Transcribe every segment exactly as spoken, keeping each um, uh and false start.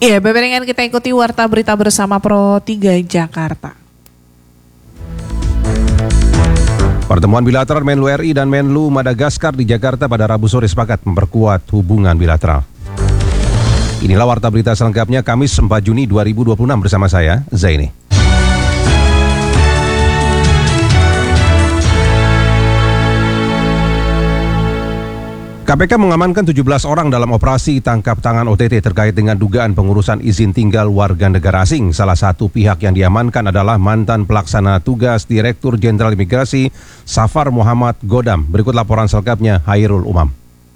Iya, bebarengan kita ikuti Warta Berita Bersama Pro tiga Jakarta. Pertemuan bilateral Menlu R I dan Menlu Madagaskar di Jakarta pada Rabu sore sepakat memperkuat hubungan bilateral. Inilah Warta Berita selengkapnya Kamis empat Juni dua ribu dua puluh enam bersama saya, Zaini. K P K mengamankan tujuh belas orang dalam operasi tangkap tangan O T T terkait dengan dugaan pengurusan izin tinggal warga negara asing. Salah satu pihak yang diamankan adalah mantan pelaksana tugas Direktur Jenderal Imigrasi Safar Muhammad Godam. Berikut laporan selengkapnya Hairul Umam.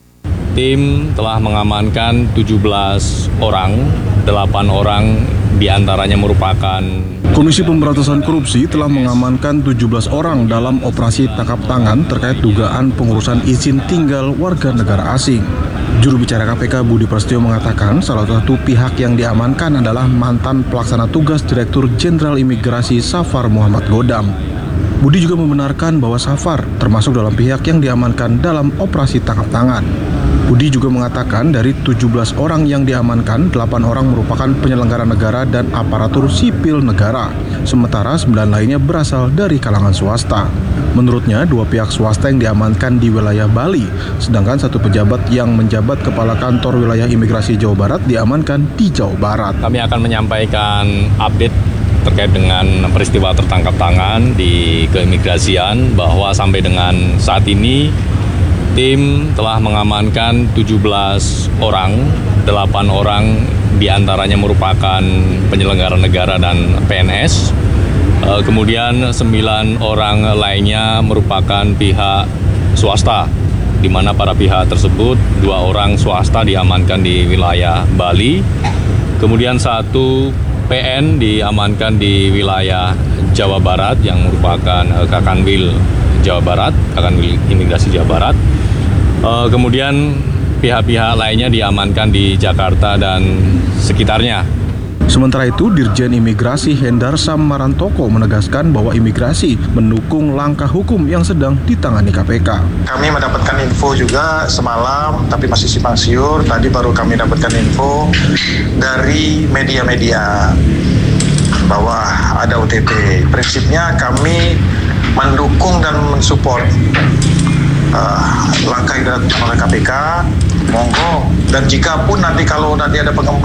Tim telah mengamankan tujuh belas orang, delapan orang diantaranya merupakan... Komisi Pemberantasan Korupsi telah mengamankan tujuh belas orang dalam operasi tangkap tangan terkait dugaan pengurusan izin tinggal warga negara asing. Juru bicara K P K Budi Prasetyo mengatakan salah satu pihak yang diamankan adalah mantan pelaksana tugas Direktur Jenderal Imigrasi Safar Muhammad Godam. Budi juga membenarkan bahwa Safar termasuk dalam pihak yang diamankan dalam operasi tangkap tangan. Budi juga mengatakan dari tujuh belas orang yang diamankan, delapan orang merupakan penyelenggara negara dan aparatur sipil negara, sementara sembilan lainnya berasal dari kalangan swasta. Menurutnya, dua pihak swasta yang diamankan di wilayah Bali, sedangkan satu pejabat yang menjabat Kepala Kantor Wilayah Imigrasi Jawa Barat diamankan di Jawa Barat. Kami akan menyampaikan update terkait dengan peristiwa tertangkap tangan di keimigrasian bahwa sampai dengan saat ini tim telah mengamankan tujuh belas orang, delapan orang diantaranya merupakan penyelenggara negara dan P N S. Kemudian sembilan orang lainnya merupakan pihak swasta, di mana para pihak tersebut, dua orang swasta diamankan di wilayah Bali, kemudian satu P N diamankan di wilayah Jawa Barat yang merupakan Kakanwil Jawa Barat, Kakanwil Imigrasi Jawa Barat. Uh, kemudian pihak-pihak lainnya diamankan di Jakarta dan sekitarnya. Sementara itu, Dirjen Imigrasi Hendar Sam Marantoko menegaskan bahwa imigrasi mendukung langkah hukum yang sedang ditangani K P K. Kami mendapatkan info juga semalam, tapi masih simpang siur. Tadi baru kami dapatkan info dari media-media bahwa ada O T T. Prinsipnya kami mendukung dan mensupport Uh, langkah yang dilakukan oleh K P K, monggo. Dan jika pun nanti kalau nanti ada pengembangan